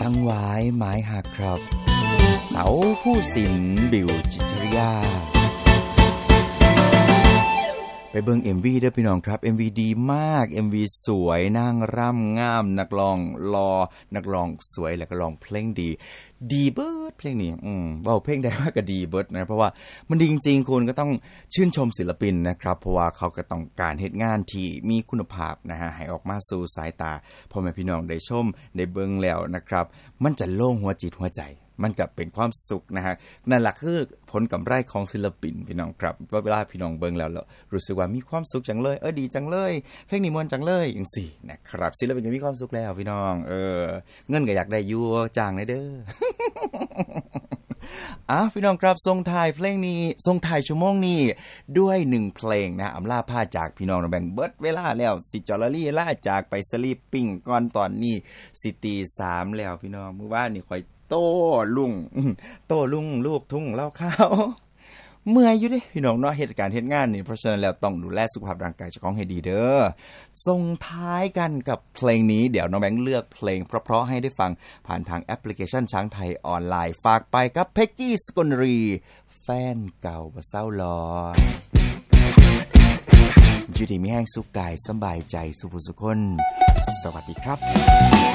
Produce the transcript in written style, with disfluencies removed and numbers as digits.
ทั้งหวายหมายหักครับเต๋าผู้ศิลป์บิวจิตรยาไปเบิ่ง MV เด้อพี่น้องครับ MV ดีมาก MV สวยนางร่ำงามนักร้องหล่อนักร้องสวยแล้วก็ร้องเพลงดีเบิดเพลงนี้เว้าเพลงได้ว่าก็ดีเบิดนะเพราะว่ามันดีจริงๆคุณก็ต้องชื่นชมศิลปินนะครับเพราะว่าเขาก็ต้องการเฮ็ดงานที่มีคุณภาพนะฮะให้ออกมาสู่สายตาพ่อแม่พี่น้องได้ชมได้เบิ่งแล้วนะครับมันจะโล่งหัวจิตหัวใจมันก็เป็นความสุขนะฮะนั่นล่ะคือผลกำไรของศิลปินพี่น้องครับว่าเวลาพี่น้องเบิ่งแล้วรู้สึกว่ามีความสุขจังเลยดีจังเลยเพลงนี้ม่วนจังเลยจังซี่นะครับศิลปินก็มีความสุขแล้วพี่น้องเงินก็อยากได้อยู่จ้างได้เด้อ พี่น้องครับส่งท้ายเพลงนี้ส่งท้ายชั่วโมงนี้ด้วย1เพลงนะอำลาพาจากพี่น้องแบ่งเบิดเวลาแล้วสิจอลลี่ลาจากไปสลีปปิ้งก่อนตอนนี้สิตี 3แล้วพี่น้องมื้อวานนี่ข่อยโตลุงลูกทุ่งเล่าข้าวเมื่อยอยู่เด้พี่น้องเนาะเหตุการณ์เฮ็ดงานนี่เพราะฉะนั้นแล้วต้องดูแลสุขภาพร่างกายเจ้าของให้ดีเด้อส่งท้ายกันกับเพลงนี้เดี๋ยวน้องแบงค์เลือกเพลงเพราะๆให้ได้ฟังผ่านทางแอปพลิเคชันช้างไทยออนไลน์ฝากไปกับเพ็กกี้สกลรีแฟนเก่าบ่เศร้าหลออยู่ดีมีแห้งสุขกายสบายใจสุขสุขคนสวัสดีครับ